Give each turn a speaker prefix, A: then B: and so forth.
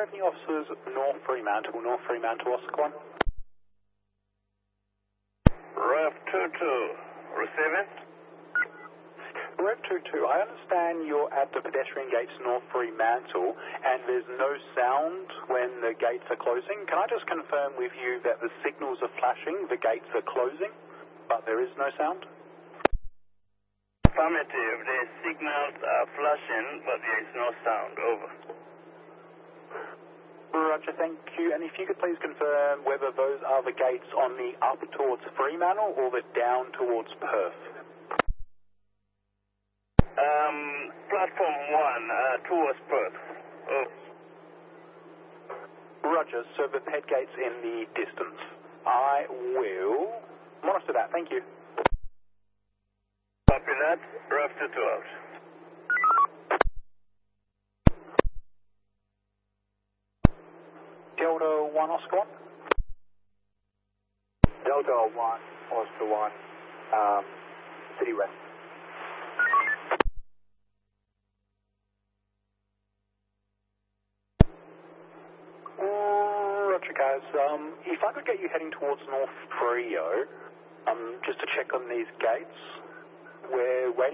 A: Revenue Officers, North Fremantle, Oscar 1.
B: Rev 22, receiving.
A: Rev 22, I understand you're at the pedestrian gates North Fremantle and there's no sound when the gates are closing. Can I just confirm with you that the signals are flashing, the gates are closing, but there is no sound?
B: Affirmative, the signals are flashing, but there is no sound. Over.
A: Roger, thank you. And if you could please confirm whether those are the gates on the up towards Fremantle or the down towards Perth.
B: Platform 1, towards Perth. Oh.
A: Roger, so the head gate's in the distance. I will monitor that, thank you.
B: Copy that, Rev 22 out.
A: Delta 1, Oscar 1.
C: Delta 1, Oscar 1, City West.
A: Roger, guys. If I could get you heading towards North Frio, just to check on these gates, we're waiting.